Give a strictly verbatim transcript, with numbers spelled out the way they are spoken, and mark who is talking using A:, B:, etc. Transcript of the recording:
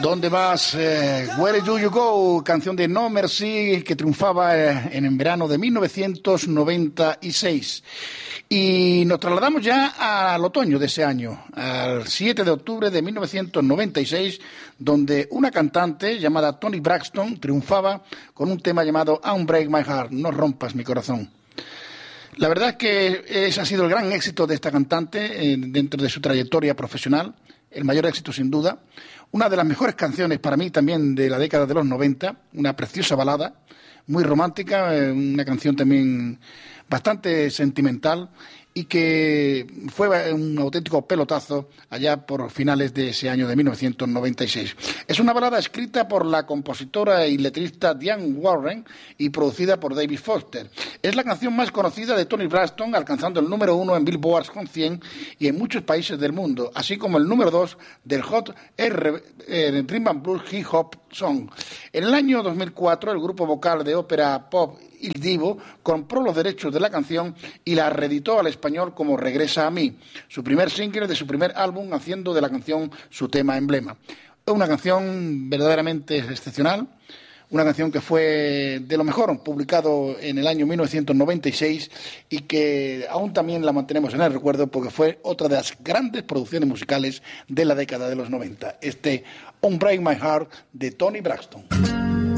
A: ¿Dónde vas? Eh, Where Do You Go? Canción de No Mercy que triunfaba eh, en el verano de mil novecientos noventa y seis. Y nos trasladamos ya al otoño de ese año, al siete de octubre de mil novecientos noventa y seis, donde una cantante llamada Toni Braxton triunfaba con un tema llamado Unbreak My Heart, No rompas mi corazón. La verdad es que ese ha sido el gran éxito de esta cantante eh, dentro de su trayectoria profesional, el mayor éxito sin duda. Una de las mejores canciones para mí también de la década de los noventa, una preciosa balada, muy romántica, eh, una canción también bastante sentimental y que fue un auténtico pelotazo allá por finales de ese año de mil novecientos noventa y seis. Es una balada escrita por la compositora y letrista Diane Warren y producida por David Foster. Es la canción más conocida de Toni Braxton, alcanzando el número uno en Billboard Hot cien y en muchos países del mundo, así como el número dos del Hot R eh, Rhythm and Blues Hip Hop Song. En el año dos mil cuatro, el grupo vocal de ópera pop Il Divo compró los derechos de la canción y la reeditó al español como Regresa a mí, su primer single de su primer álbum, haciendo de la canción su tema emblema. Es una canción verdaderamente excepcional, una canción que fue de lo mejor publicado en el año mil novecientos noventa y seis y que aún también la mantenemos en el recuerdo porque fue otra de las grandes producciones musicales de la década de los noventa, este Unbreak My Heart de Toni Braxton.